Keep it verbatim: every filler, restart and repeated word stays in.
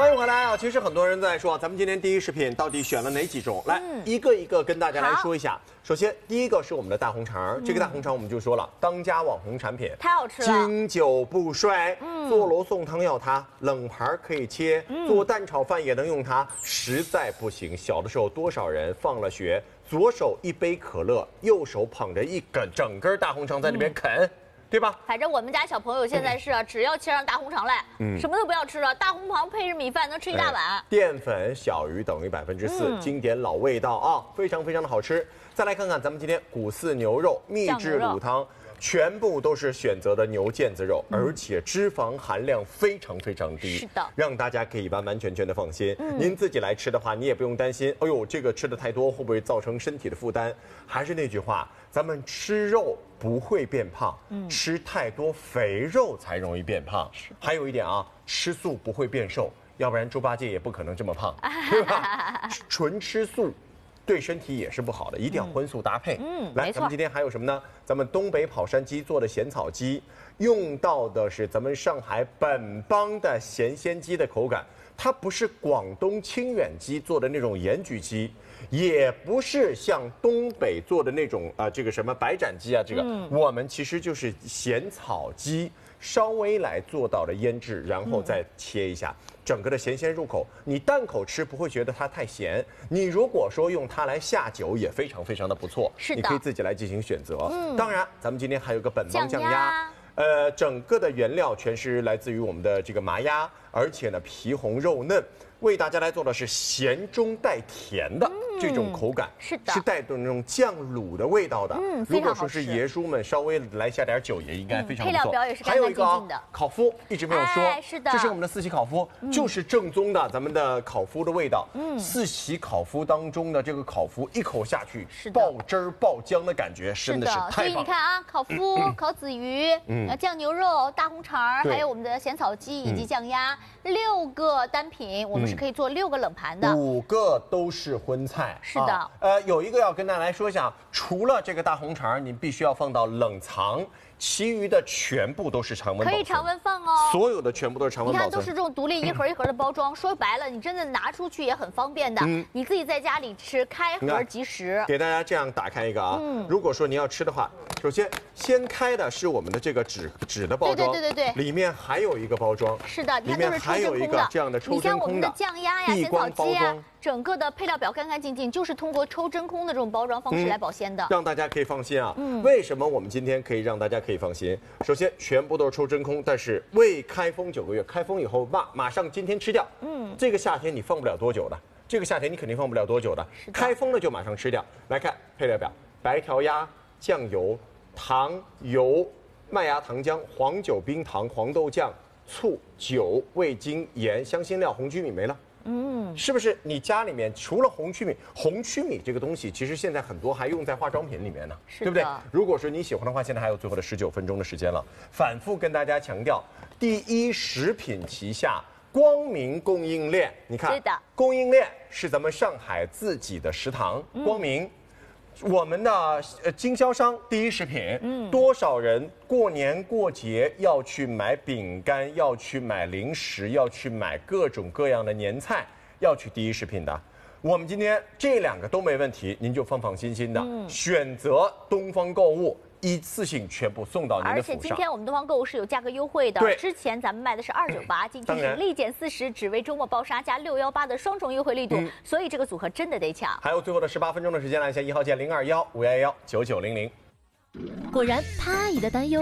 欢迎回来啊！其实很多人在说，咱们今天第一食品到底选了哪几种？来， 嗯、 一个一个跟大家来说一下。首先，第一个是我们的大红肠，嗯、这个大红肠我们就说了，当家网红产品， 太好吃了， 经久不衰。嗯，做罗宋汤要它，冷盘可以切，嗯、做蛋炒饭也能用它。实在不行，小的时候多少人放了学，左手一杯可乐，右手捧着一根整根大红肠在那边啃。嗯对吧？ 反正我们家小朋友现在是，只要切上大红肠来，嗯，什么都不要吃了，大红肠配着米饭能吃一大碗。哎、 淀粉小于等于百分之四，经典老味道啊，非常非常的好吃。再来看看咱们今天古四牛肉秘制卤汤，全部都是选择的牛腱子肉，嗯、而且脂肪含量非常非常低， 是的， 让大家可以完完全全的放心。嗯、您自己来吃的话，你也不用担心，哎呦，这个吃的太多会不会造成身体的负担？还是那句话，咱们吃肉不会变胖，嗯、吃太多肥肉才容易变胖。还有一点啊，吃素不会变瘦，要不然猪八戒也不可能这么胖，对吧？纯吃素对身体也是不好的，一定要荤素搭配。嗯，来，咱们今天还有什么呢？咱们东北跑山鸡做的咸草鸡，用到的是咱们上海本帮的咸鲜鸡的口感，它不是广东清远鸡做的那种盐焗鸡，也不是像东北做的那种啊、呃、这个什么白斩鸡啊，这个、嗯、我们其实就是咸草鸡。稍微来做到了腌制，然后再切一下，嗯、整个的咸鲜入口。你单口吃不会觉得它太咸，你如果说用它来下酒也非常非常的不错。 是的， 你可以自己来进行选择。嗯，当然，咱们今天还有个本帮酱鸭。呃，整个的原料全是来自于我们的这个麻鸭，而且呢皮红肉嫩，为大家来做的是咸中带甜的这种口感， 嗯、是的， 是带着那种酱卤的味道的。 嗯， 如果说是爷叔们稍微来下点酒也应该非常不错。嗯、 配料表也是干干净净的。 烤麸一直没有说， 哎、是的， 这是我们的四喜烤麸，嗯、就是正宗的咱们的烤麸的味道。嗯，四喜烤麸当中的这个烤麸一口下去，爆汁儿爆浆的感觉，真的是太棒了。 所以你看啊，烤麸、嗯、烤子鱼，嗯，酱牛肉。大红肠，还有我们的咸草鸡以及酱鸭，嗯、六个单品，我们是可以做六个冷盘的， 嗯、五个都是荤菜。 是的， 啊、呃，有一个要跟大家来说一下，除了这个大红肠，你必须要放到冷藏。其余的全部都是常温保存， 可以常温放哦。 所有的全部都是常温保存。 你看，都是这种独立一盒一盒的包装。说白了，你真的拿出去也很方便的。嗯，你自己在家里吃，开盒即食。 给大家这样打开一个啊。嗯。如果说你要吃的话，首先先开的是我们的这个纸纸的包装， 对对对对对， 里面还有一个包装。 是的， 里面还有一个这样的抽真空的。 你像我们的酱鸭呀、咸草鸡呀，整个的配料表干干净净，就是通过抽真空的这种包装方式来保鲜的， 让大家可以放心啊。嗯。为什么我们今天可以让大家可以放心？首先，全部都是抽真空，但是未开封九个月，开封以后马马上今天吃掉。嗯，这个夏天你放不了多久的，这个夏天你肯定放不了多久的。开封了就马上吃掉。来看配料表：白条鸭、酱油、糖、油、麦芽糖浆、黄酒、冰糖、黄豆酱、醋、酒、味精、盐、香辛料、红曲米没了。嗯，是不是你家里面除了红曲米，红曲米这个东西，其实现在很多还用在化妆品里面呢，对不对？如果说你喜欢的话，现在还有最后的十九分钟的时间了。反复跟大家强调，第一食品旗下光明供应链，你看， 对的， 供应链是咱们上海自己的食堂，嗯、光明。我们的呃经销商第一食品，嗯，多少人过年过节要去买饼干，要去买零食，要去买各种各样的年菜，要去第一食品的。我们今天这两个都没问题，您就放放心心的、嗯、选择东方购物。一次性全部送到您的府上。 而且今天我们东方购物是有价格优惠的， 对， 之前咱们卖的是二九八，今天是立减四十，只为周末包杀加六幺八的双重优惠力度，嗯、所以这个组合真的得抢。 还有最后的十八分钟的时间，来一下一号键零二幺五幺幺九九零零。 果然，他阿姨的担忧。